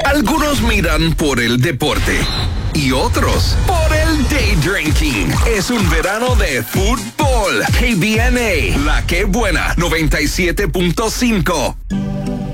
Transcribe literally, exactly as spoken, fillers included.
Algunos miran por el deporte y otros por el day drinking. Es un verano de fútbol. K B N A, la que buena, noventa y siete punto cinco.